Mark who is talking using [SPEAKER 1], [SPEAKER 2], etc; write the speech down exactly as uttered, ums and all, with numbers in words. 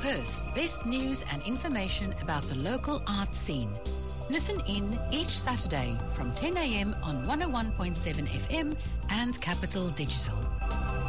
[SPEAKER 1] Perth's best news and information about the local art scene. Listen in each Saturday from ten a.m. on one oh one point seven F M and Capital Digital.